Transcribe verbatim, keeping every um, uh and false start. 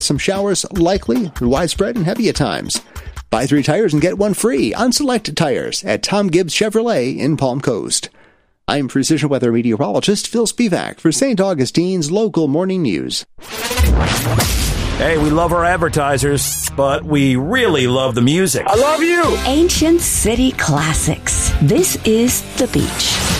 Some showers likely, widespread and heavy at times. Buy three tires and get one free on select tires at Tom Gibbs Chevrolet in Palm Coast. I'm Precision Weather Meteorologist Phil Spivak for Saint Augustine's Local Morning News. Hey, we love our advertisers, but we really love the music. I love you! Ancient City Classics. This is The Beach.